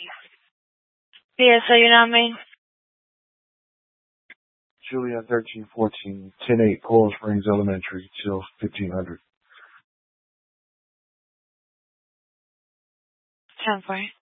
Yes, so your name? Juliet 1314, 108 Coral Springs Elementary, till 1500. 10 for